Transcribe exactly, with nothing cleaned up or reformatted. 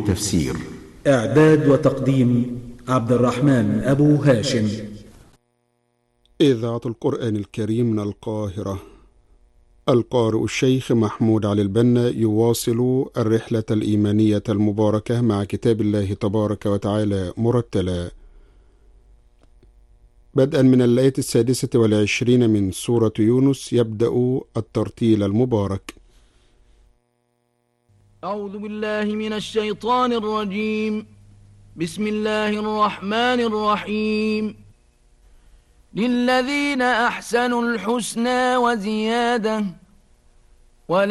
التفسير. إعداد وتقديم عبد الرحمن أبو هاشم. إذاعة القرآن الكريم من القاهرة. القارئ الشيخ محمود علي البنا يواصل الرحلة الإيمانية المباركة مع كتاب الله تبارك وتعالى مرتلا، بدءا من الآية السادسة والعشرين من سورة يونس. يبدأ الترتيل المبارك. أعوذ بالله من الشيطان الرجيم. بسم الله الرحمن الرحيم. للذين أحسنوا الحسنى وزيادة ولا